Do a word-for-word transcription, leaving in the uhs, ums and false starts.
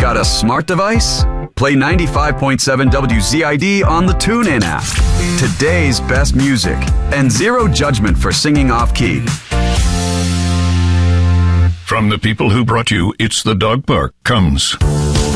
Got a smart device? Play ninety-five point seven W Z I D on the TuneIn app. Today's best music and zero judgment for singing off-key. From the people who brought you It's the Dog Park comes